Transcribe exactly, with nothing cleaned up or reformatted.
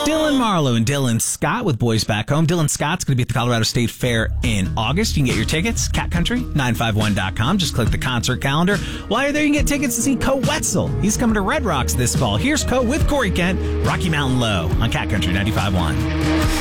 Dylan Marlowe and Dylan Scott with Boys Back Home. Dylan Scott's going to be at the Colorado State Fair in August. You can get your tickets, cat country nine five one dot com. Just click the concert calendar. While you're there, you can get tickets to see Co Wetzel. He's coming to Red Rocks this fall. Here's Co with Corey Kent, Rocky Mountain Low on Cat Country ninety-five point one.